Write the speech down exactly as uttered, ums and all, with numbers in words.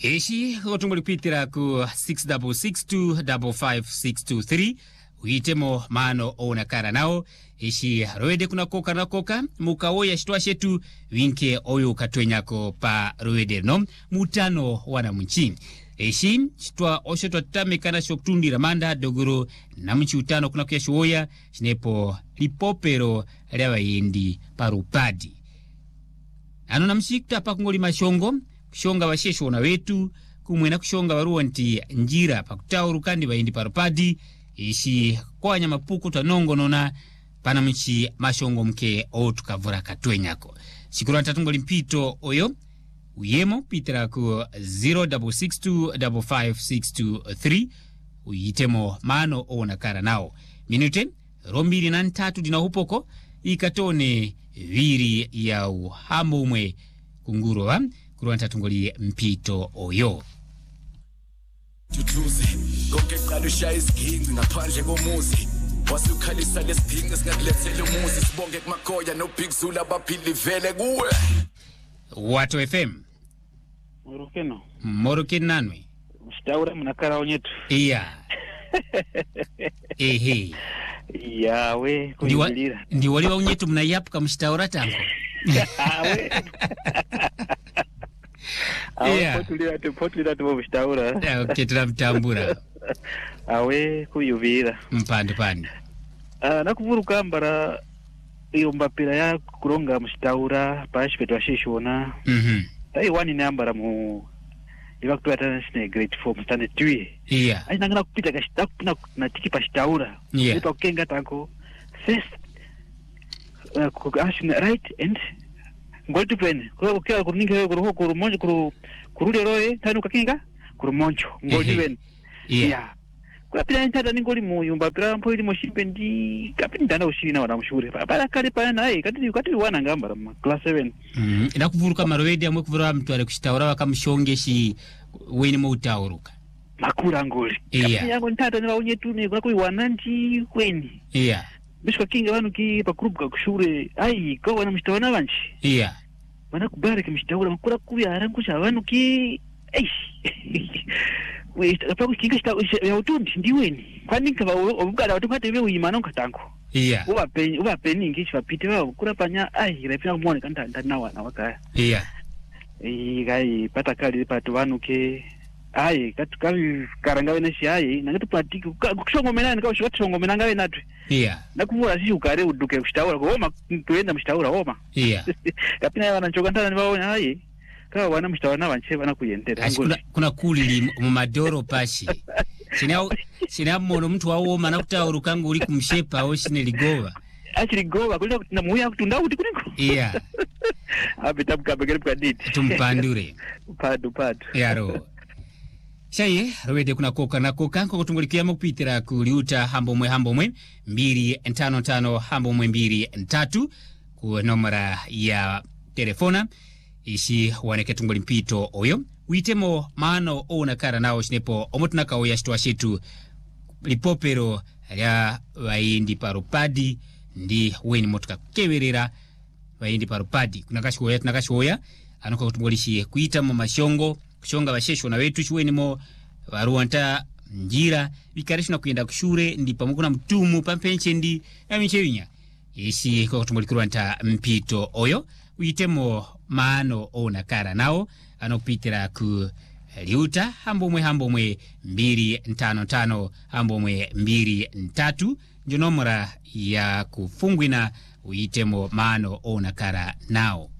Eshi otungoli pitira ku six six six two five five six two three uitemo mano ona kara nao eshi roede kuna koka na koka mukawoya shitwa shetu winke oyo katwenyako pa roede no mutano wana mchini eshi shitwa oshetwa tamekana shoktundi ramanda dogoro na mchi utano kuna kuya shuoya shinepo lipopero lewa indi parupadi ano na mshikta pa kungoli mashongo kushonga washesho na wetu kumwena kushonga waruwa nti njira pa kutauru kandi wa indi parupadi ishi kwa nyama puku tanongo nona pana mchi mashongo mke o tukavura katwenyako shikura ntatungo limpito oyo uyemo pitira ku zero six six two five five six two three uyitemo mano o nakara nao minute rombiri na ntatu dina hupoko ikatone viri ya uhamu umwe kunguro wa kuruwa ntatungoli mpito oyo Tutluzi konke qala ushaya isigingci ngaphandle komuzi wasukhalisa lesiphingi singakulethela umuzi sibonge kumagoya no Big Zulu abaphili vele kuwe Wato F M Morokeno Morokeno nanwe Mshtaura mnakara onyetu iya ehe yawe kuingilira ndi wali wa unyetu mnayapuka mshtaura tango awe yeah. Awe potulira tu potulira tu mshtaura yeah, okay tunamtambura awe kuyuvira mpande pande ah nakuvuruka mbara iyo mbapira ya kuronga mshtaura pashi petwa shishona mhm tai wani nambara mu iba kutuata sine grade four standard two iya ai nangana kupita kashita kupina na tiki pa shtaura yeah. ipa kukenga tako first uh, kugashina right and ngoli tupene kwa kwa kuninga kuruho kurumonjo kuru kurule roe tanu kakinga kurumonjo ngoli wen yeah kwa pila ntata ningoli mu yumba pila mpo ili moshimpe ndi kapini ndana ushiri na wana mshure para kale pana nae kati kati wana ngamba ma class seven mhm ina kuvuruka marwedi amwe kuvura mtu ale kushitaura wakamshongeshi weni mo utauruka makura ngoli yeah. kapini yango ntata ni waunye tu ni kuna kui wananji kweni yeah bishwa kinga wanu ki pa group ka kushure ai kwa wana mshtawana wanchi yeah wana kubariki mshtaura makura kuya arangusha wanu ki eish we apa kukinga sta ya utundi ndiweni kwani kaba obugala watupate be uyimana nkatango yeah uba pe uba pe ningi chapite ba kura panya ai repina kumone kanta ndanawa na wakaya yeah eh gai pata kali patu wanu ke ai katu kali karangawe na shi ai nangatu patiki kushongo menani kwa shoti shongo menanga we natwe yeah nakuvura si ukare uduke kushtaura goma tuenda mshtaura homa yeah kapina wana chokantana ni baona ai kawa wana mshtawana wanche wana kuyendera kuna kuna kuli mu madoro pashi sinao sinao mono mtu wawo mana kutaura uli kumshepa au shine ligova actually gowa kule na muya kutunda uti kuniko yeah abita bukabegere bukaditi tumpandure padu padu yaro shaye rowede kuna koka na koka ko kutungulikia mupitira kuliuta hambo mwe hambo mwe mbili tano tano hambo mwe mbili tatu ku nomera ya telefona ishi waneke tungoli mpito oyo uitemo mano ona kara nao shinepo omotunaka oya shitwa shetu lipopero ya waindi parupadi ndi weni motuka kewerera waindi parupadi kuna kashoya tunakashoya anuka kutungolishi kuita mo mashongo kushonga washesho na wetu chweni mo waruanta njira vikarishi na kuenda kushure ndi pamukuna mtumu pampenche ndi ya michewinya ishi kwa kutumbulikirwa nta mpito oyo uitemo mano ona kara nao anopitira ku liuta hambo mwe hambo mwe mbili tano tano hambo mwe mbili tatu njonomora ya kufungwina uitemo mano ona kara nao